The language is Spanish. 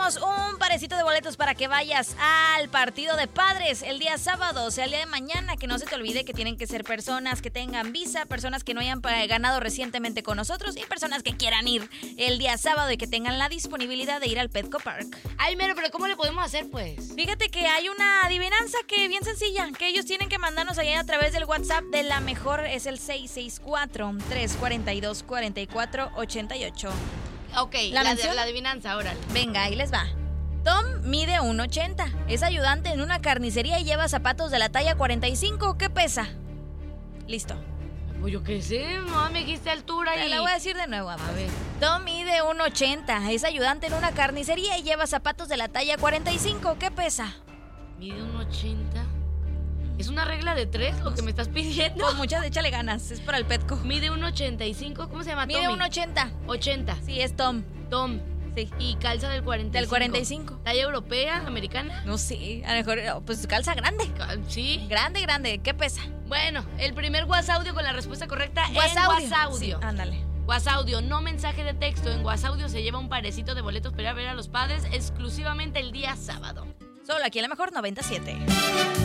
tenemos un parecito de boletos para que vayas al partido de padres el día sábado, o sea, el día de mañana. Que no se te olvide que tienen que ser personas que tengan visa, personas que no hayan ganado recientemente con nosotros y personas que quieran ir el día sábado y que tengan la disponibilidad de ir al Petco Park. Ay, Mero, pero ¿cómo le podemos hacer, pues? Fíjate que hay una adivinanza que bien sencilla, que ellos tienen que mandarnos allá a través del WhatsApp de La Mejor, es el 664-342-4488. Ok, la adivinanza, órale. Venga, ahí les va. Tom mide 1.80, es ayudante en una carnicería y lleva zapatos de la talla 45. ¿Qué pesa? Listo. Pues yo qué sé, no me dijiste altura Te y... la voy a decir de nuevo, amor. A ver. Tom mide 1.80, es ayudante en una carnicería y lleva zapatos de la talla 45. ¿Qué pesa? Mide 1.80. ¿Es una regla de 3 lo que me estás pidiendo? Pues muchas, échale ganas, es para el Petco. Mide 1.85, ¿cómo se llama? Mide Tommy. 1.80. 80. Sí, es Tom. Tom. Sí. Y calza del 45. Del 45. ¿Talla europea, americana? No sé, a lo mejor, pues calza grande. Sí. Grande. ¿Qué pesa? Bueno, el primer WhatsAudio con la respuesta correcta en WhatsAudio. WhatsAudio. Sí, ándale. WhatsAudio, no mensaje de texto. En WhatsAudio se lleva un parecito de boletos para ir a ver a los padres exclusivamente el día sábado. Solo aquí en La Mejor 97.